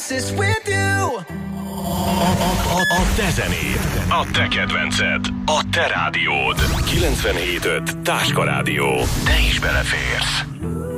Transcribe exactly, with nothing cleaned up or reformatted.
oasis with you. A, a, a, a te zenéd, a te kedvenced, a te rádiód. kilencvenhét öt Táska Rádió. Te is beleférsz.